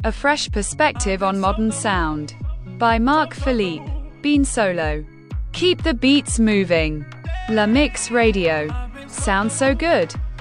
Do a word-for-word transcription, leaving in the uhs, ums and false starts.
A fresh perspective on modern sound. By Marc Philippe. Bean Solo. Keep the beats moving. La Mix Radio. Sounds so good.